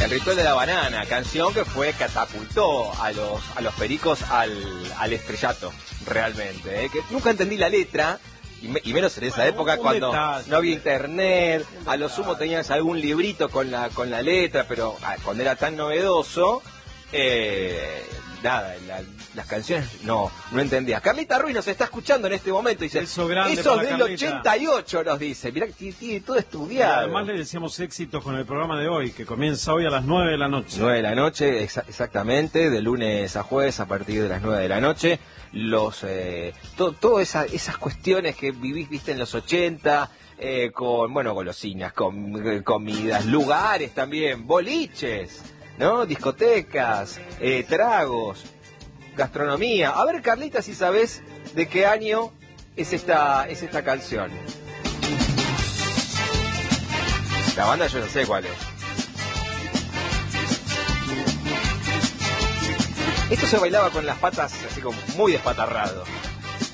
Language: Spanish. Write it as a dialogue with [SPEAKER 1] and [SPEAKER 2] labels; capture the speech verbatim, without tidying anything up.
[SPEAKER 1] El ritual de la banana, canción que fue catapultó a los a los Pericos al, al estrellato, realmente. ¿eh? Que nunca entendí la letra, y, me, y menos en esa bueno, época cuando detalle, no había internet, a lo sumo tenías algún librito con la con la letra, pero ah, cuando era tan novedoso, eh, nada, la, las canciones no no entendía. Carlita Ruiz nos está escuchando en este momento y dice, eso grande esos del Carlita. ochenta y ocho nos dice, mirá que tiene todo estudiado. Y
[SPEAKER 2] además le deseamos éxitos con el programa de hoy, que comienza hoy a las nueve de la noche.
[SPEAKER 1] nueve de la noche, exa exactamente, de lunes a jueves a partir de las nueve de la noche. Los eh, Todas to esa, esas cuestiones que vivís, viste, en los ochenta, eh, con, bueno, golosinas, con, comidas, lugares también, boliches, ¿no? Discotecas, eh, tragos, gastronomía. A ver, Carlita, si sabés de qué año es esta, es esta canción. La banda yo no sé cuál es. Esto se bailaba con las patas así como muy despatarrado.